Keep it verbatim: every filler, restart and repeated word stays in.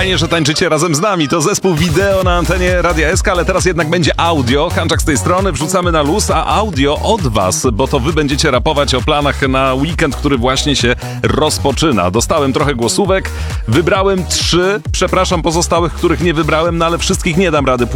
Fajnie, że tańczycie razem z nami. To zespół wideo na antenie Radia S K, ale teraz jednak będzie audio. Hanczak z tej strony, wrzucamy na luz, a audio od was, bo to wy będziecie rapować o planach na weekend, który właśnie się rozpoczyna. Dostałem trochę głosówek, wybrałem trzy, przepraszam pozostałych, których nie wybrałem, no ale wszystkich nie dam rady